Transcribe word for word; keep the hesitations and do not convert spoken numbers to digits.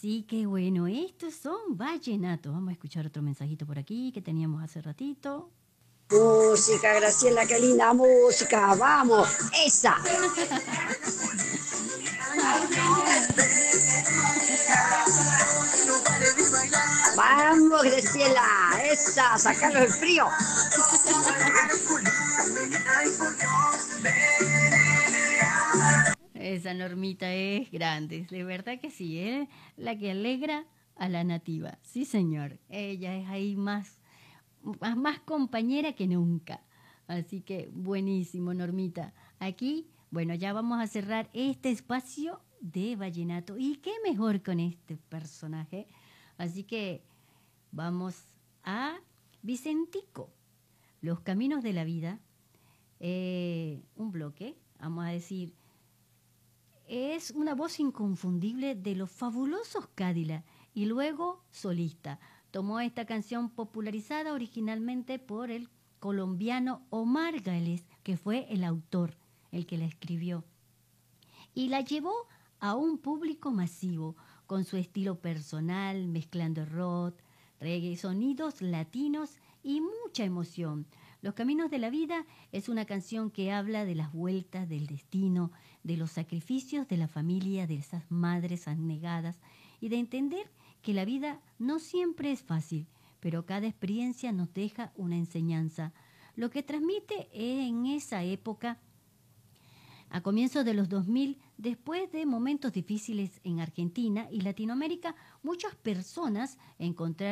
Así que bueno, estos son vallenatos. Vamos a escuchar otro mensajito por aquí que teníamos hace ratito. Música, Graciela, qué linda música. Vamos, esa. Vamos, Graciela, esa, sacarlo del frío. Esa Normita es grande, de verdad que sí, es la que alegra a la nativa. Sí, señor, ella es ahí más, más, más compañera que nunca. Así que buenísimo, Normita. Aquí, bueno, ya vamos a cerrar este espacio de vallenato. Y qué mejor con este personaje. Así que vamos a Vicentico, Los Caminos de la Vida. Eh, un bloque, vamos a decir, es una voz inconfundible de los fabulosos Cadillac y luego solista. Tomó esta canción popularizada originalmente por el colombiano Omar Gales, que fue el autor, el que la escribió, y la llevó a un público masivo con su estilo personal, mezclando rock, reggae, sonidos latinos y mucha emoción. Los Caminos de la Vida es una canción que habla de las vueltas del destino, de los sacrificios de la familia, de esas madres abnegadas y de entender que la vida no siempre es fácil, pero cada experiencia nos deja una enseñanza. Lo que transmite en esa época, a comienzos de los dos mil, después de momentos difíciles en Argentina y Latinoamérica, muchas personas encontraron